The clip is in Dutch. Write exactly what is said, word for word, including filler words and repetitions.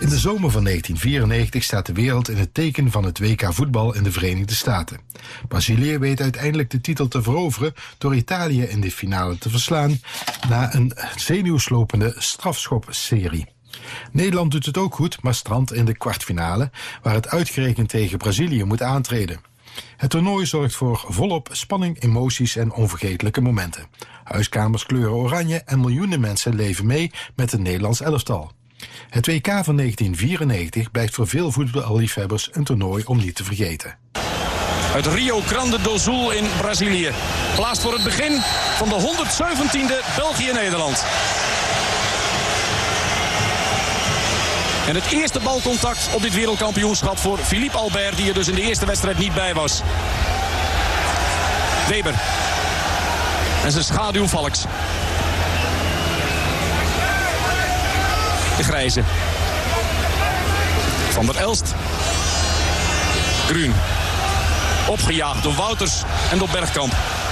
In de zomer van negentien vierennegentig staat de wereld in het teken van het W K voetbal in de Verenigde Staten. Brazilië weet uiteindelijk de titel te veroveren door Italië in de finale te verslaan na een zenuwslopende strafschopserie. Nederland doet het ook goed, maar strandt in de kwartfinale, waar het uitgerekend tegen Brazilië moet aantreden. Het toernooi zorgt voor volop spanning, emoties en onvergetelijke momenten. Huiskamers kleuren oranje en miljoenen mensen leven mee met het Nederlands elftal. Het W K van negentien vierennegentig blijft voor veel voetballiefhebbers een toernooi om niet te vergeten. Het Rio Grande do Sul in Brazilië. Plaats voor het begin van de honderdzeventiende België-Nederland. En het eerste balcontact op dit wereldkampioenschap voor Philippe Albert, die er dus in de eerste wedstrijd niet bij was. Weber. En zijn schaduw Valks. De Grijze. Van der Elst. Gruen. Opgejaagd door Wouters en door Bergkamp.